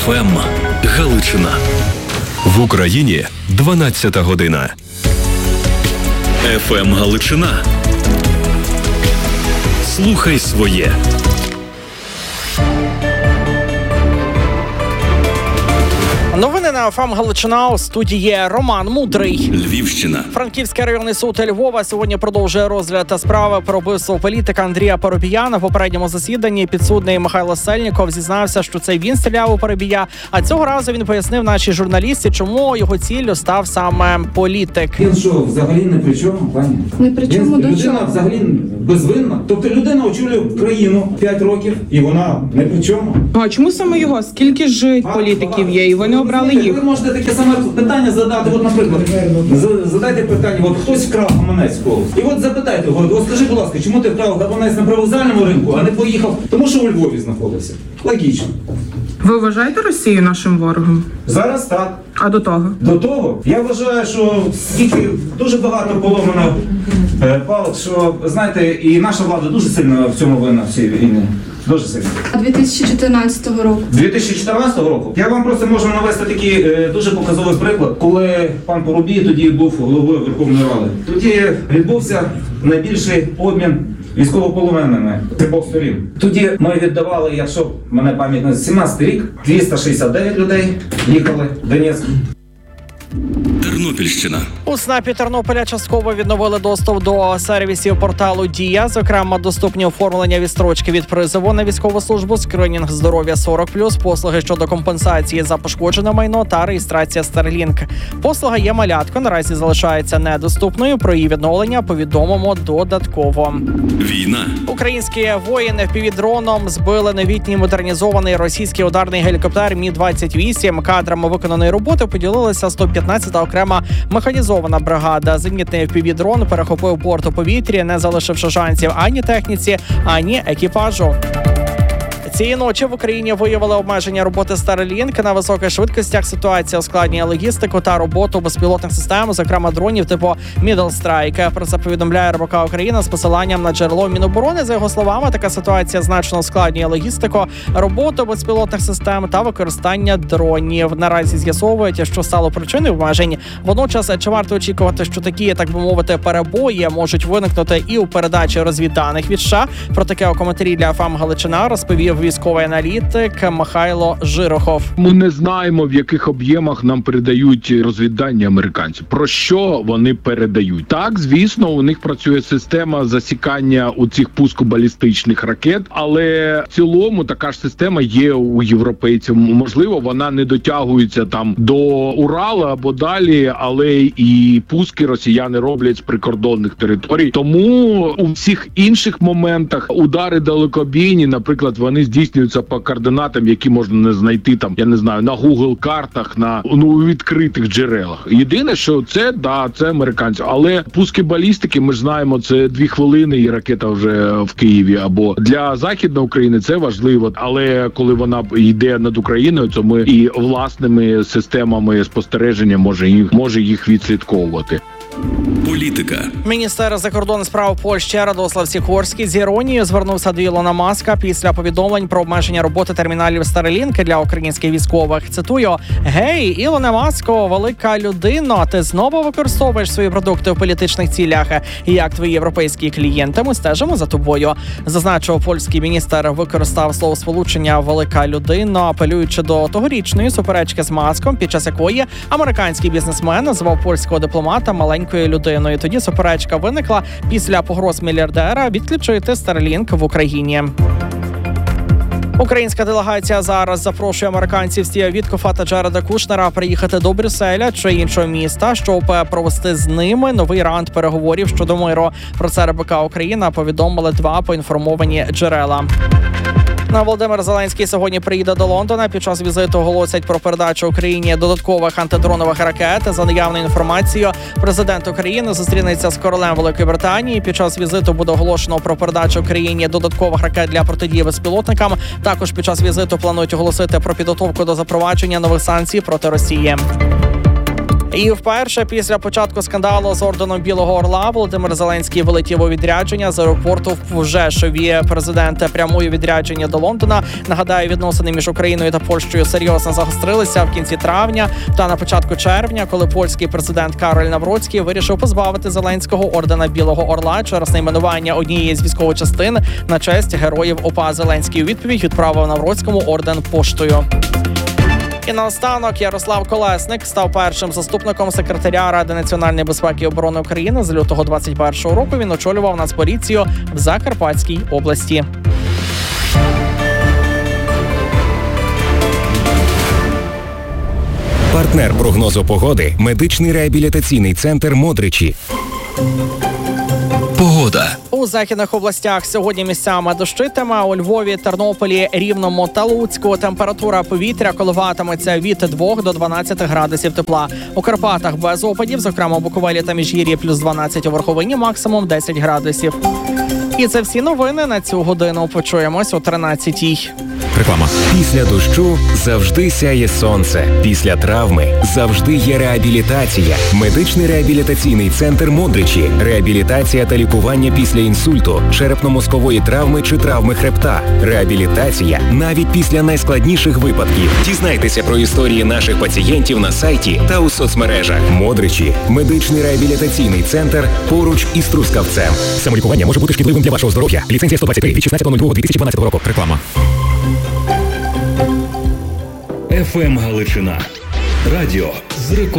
ФМ Галичина. В Україні 12 година. ФМ Галичина. Слухай своє. Новини на ФМ Галичина. У студії Роман Мудрий. Львівщина. Франківський районний суд Львова сьогодні продовжує розгляд справи про вбивство політика Андрія Парубія. На попередньому засіданні підсудний Михайло Сельніков зізнався, що це він стріляв у Парубія. А цього разу він пояснив нашій журналісті, чому його ціллю став саме політик. Він що, взагалі не при чому, пані? Не при чому до людина чого? взагалі безвинна. Тобто людина очолює країну 5 років, і вона не при чому. А чому саме його? Скільки ж політиків є, і вони обрали їх? Ви можете таке саме питання задати. От, наприклад, задайте питання, от хтось вкрав гаманець когось. І от запитайте його, от скажи, будь ласка, чому ти вкрав гаманець на привокзальному ринку, а не поїхав? Тому що у Львові знаходився. Логічно. Ви вважаєте Росію нашим ворогом? Зараз так. А до того? До того, я вважаю, що скільки дуже багато поломано палок, що, знаєте, і наша влада дуже сильно в цьому винна в цій війні. Дуже сильно. 2014 року. 2014 року? Я вам просто можу навести такий дуже показовий приклад, коли пан Парубій тоді був головою Верховної Ради. Тоді відбувся найбільший обмін військовополоненими з обох сторін. Тоді ми віддавали, якщо мене пам'ять не 17 рік, 269 людей їхали в Донецьк. Тернопільщина. У ЦНАПі Тернополя частково відновили доступ до сервісів порталу «Дія». Зокрема, доступні оформлення відстрочки від призову на військову службу, скринінг здоров'я 40+, послуги щодо компенсації за пошкоджене майно та реєстрація Starlink. Послуга є малятко, наразі залишається недоступною. Про її відновлення повідомимо додатково. Війна. Українські воїни FPV-дроном збили новітній модернізований російський ударний гелікоптер Мі-28. Кадрами виконаної роботи поділилися 115-та окрема механізована бригада. Зенітний FPV-дрон перехопив борт у повітрі, не залишивши шансів ані техніці, ані екіпажу. Цієї ночі в Україні виявили обмеження роботи Starlink на високих швидкостях. Ситуація ускладнює логістику та роботу безпілотних систем, зокрема дронів типу Middle Strike. Про це повідомляє РБК Україна з посиланням на джерело Міноборони. За його словами, така ситуація значно ускладнює логістику, роботу безпілотних систем та використання дронів. Наразі з'ясовують, що стало причиною обмежень. Водночас, чи варто очікувати, що такі, так би мовити, перебої можуть виникнути і у передачі розвідданих від США? Про таке у коментарі для ФМ Галичина розповів військовий аналітик Михайло Жирохов. Ми не знаємо, в яких об'ємах нам передають розвіддані американці. Про що вони передають? Так, звісно, у них працює система засікання у цих пускобалістичних ракет, але в цілому така ж система є у європейців. Можливо, вона не дотягується там до Урала або далі, але і пуски росіяни роблять з прикордонних територій. Тому у всіх інших моментах удари далекобійні, наприклад, вони здійснюються по координатам, які можна не знайти там, я не знаю, на Google картах, на відкритих джерелах. Єдине, що це американці. Але пуски балістики, ми ж знаємо, це 2 хвилини і ракета вже в Києві. Або для Західної України це важливо. Але коли вона йде над Україною, то ми і власними системами спостереження може їх відслідковувати. Політика. Міністр закордонних справ Польщі Радослав Сікорський з іронією звернувся до Ілона Маска після повідомлень про обмеження роботи терміналів Starlink для українських військових. Цитую: «Гей, Ілоне Маско, велика людина, ти знову використовуєш свої продукти в політичних цілях. Як твої європейські клієнти, ми стежимо за тобою». Зазначив, польський міністр використав словосполучення «велика людина», апелюючи до тогорічної суперечки з Маском, під час якої американський бізнесмен назвав польського дипломата маленькою людиною. Тоді суперечка виникла після погроз мільярдера відключити Starlink в Україні. Українська делегація зараз запрошує американців Стіва Віткофа та Джареда Кушнера приїхати до Брюсселя чи іншого міста, щоб провести з ними новий раунд переговорів щодо миру. Про це РБК Україна повідомили 2 поінформовані джерела. Володимир Зеленський сьогодні приїде до Лондона. Під час візиту оголосять про передачу Україні додаткових антидронових ракет. За наявною інформацією, президент України зустрінеться з королем Великої Британії. Під час візиту буде оголошено про передачу Україні додаткових ракет для протидії безпілотникам. Також під час візиту планують оголосити про підготовку до запровадження нових санкцій проти Росії. І вперше після початку скандалу з орденом Білого Орла Володимир Зеленський вилетів у відрядження з аеропорту в Жешові. Президент прямує відрядження до Лондона. Нагадаю, відносини між Україною та Польщею серйозно загострилися в кінці травня та на початку червня, коли польський президент Кароль Навроцький вирішив позбавити Зеленського ордена Білого Орла через найменування однієї з військових частин на честь героїв ОПА. Зеленський у відповідь відправив Навроцькому орден поштою. І наостанок Ярослав Колесник став першим заступником секретаря Ради національної безпеки і оборони України. З лютого 2021 року він очолював Нацполіцію в Закарпатській області. Партнер прогнозу погоди – медичний реабілітаційний центр «Модричі». Погода. У західних областях сьогодні місцями дощитиме. У Львові, Тернополі, Рівному та Луцьку температура повітря коливатиметься від 2 до 12 градусів тепла. У Карпатах без опадів, зокрема у Буковелі та Міжгір'ї плюс 12, у Верховині максимум 10 градусів. І це всі новини на цю годину. Почуємось о 13-й. Реклама. Після дощу завжди сяє сонце. Після травми завжди є реабілітація. Медичний реабілітаційний центр «Модричі». Реабілітація та лікування після інсульту, черепно-мозкової травми чи травми хребта. Реабілітація навіть після найскладніших випадків. Дізнайтеся про історії наших пацієнтів на сайті та у соцмережах. «Модричі» – медичний реабілітаційний центр поруч із Трускавцем. Самолікування може бути шкідливим для вашого здоров'я. Ліцензія 123 від 16.02.2012 року. Реклама. ФМ Галичина. Радіо з рекордом.